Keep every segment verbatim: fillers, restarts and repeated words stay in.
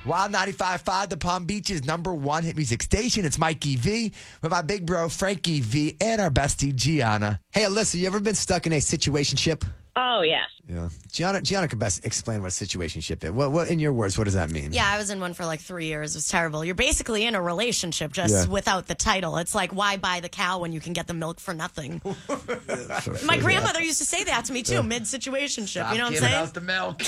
Wild ninety-five point five, the Palm Beach's number one hit music station. It's Mikey V with my big bro, Frankie V, and our bestie, Gianna. Hey, Alyssa, you ever been stuck in a situationship? Oh, yes. Yeah. Gianna, Gianna can best explain what a situationship is. What, what, in your words, what does that mean? Yeah, I was in one for like three years. It was terrible. You're basically in a relationship just Yeah. without the title. It's like, why buy the cow when you can get the milk for nothing? My grandmother used to say that to me, too, mid-situationship. You know what I'm saying? Us the milk.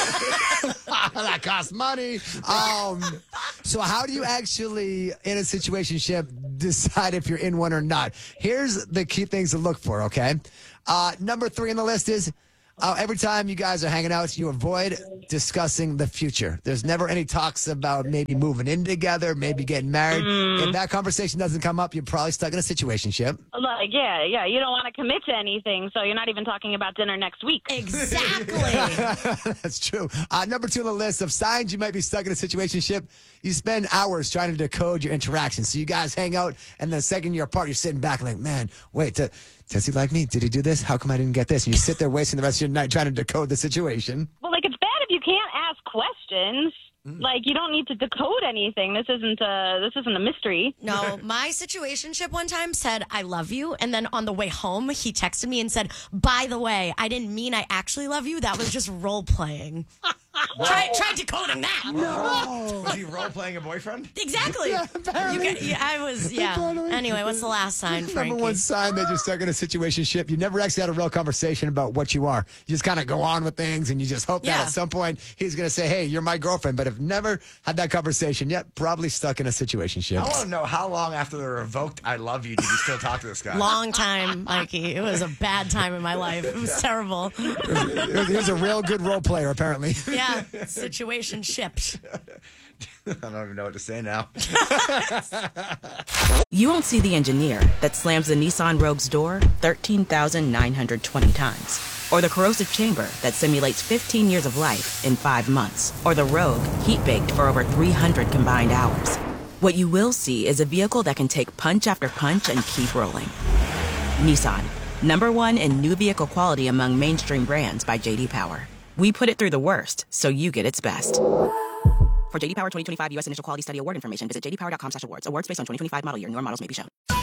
That costs money. Um, so how do you actually, in a situationship, decide if you're in one or not? Here's the key things to look for, okay? Uh, number three on the list is uh, every time you guys are hanging out, you avoid discussing the future. There's never any talks about maybe moving in together, maybe getting married. Mm. If that conversation doesn't come up, you're probably stuck in a situationship. Like, yeah, yeah. You don't want to commit to anything, so you're not even talking about dinner next week. Exactly. That's true. Uh, number two on the list of signs you might be stuck in a situationship, you spend hours trying to decode your interactions. So you guys hang out, and the second you're apart, you're sitting back like, man, wait, to, does he like me? Did he do this? How come I didn't get this? And you sit there wasting the rest of your night trying to decode the situation. Well, like, it's bad if you can't ask questions. Mm. Like, you don't need to decode anything. This isn't a, this isn't a mystery. No, my situationship one time said, I love you. And then on the way home, he texted me and said, by the way, I didn't mean I actually love you. That was just role playing. try, try decoding that. No. Was he role playing a boyfriend? Exactly. Yeah, you apparently. can, yeah, I was, yeah. Anyway, what's the last sign, Frankie? Number one sign that you're stuck in a situationship, you never actually had a real conversation about what you are. You just kind of go on with things, and you just hope Yeah. that at some point he's going to say, hey, you're my girlfriend. But if never had that conversation yet, probably stuck in a situationship. I want to know how long after the revoked I love you did you still talk to this guy? Long time, Mikey. It was a bad time in my life. It was terrible. He was a real good role player, apparently. Yeah, situation shipped. I don't even know what to say now. You won't see the engineer that slams the Nissan Rogue's door thirteen thousand nine hundred twenty times. Or the corrosive chamber that simulates fifteen years of life in five months. Or the Rogue heat-baked for over three hundred combined hours. What you will see is a vehicle that can take punch after punch and keep rolling. Nissan, number one in new vehicle quality among mainstream brands by J D Power. We put it through the worst, so you get its best. For J D Power twenty twenty-five U S Initial Quality Study Award information, visit j d power dot com slash awards. Awards based on twenty twenty-five model year. Newer models may be shown.